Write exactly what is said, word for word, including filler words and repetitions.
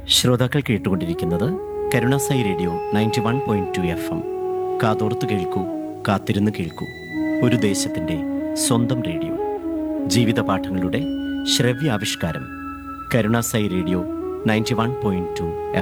ശ്രോതാക്കൾ കേട്ടുകൊണ്ടിരിക്കുന്നത് Karunasai radio ninety one point two F M. കാതോർത്ത് കേൾക്കൂ, കാത്തിരുന്ന് കേൾക്കൂ. ഒരു ദേശത്തിൻ്റെ സ്വന്തം റേഡിയോ. ജീവിത പാഠങ്ങളുടെ ശ്രവ്യാവിഷ്കാരം. Karunasai radio ninety one point two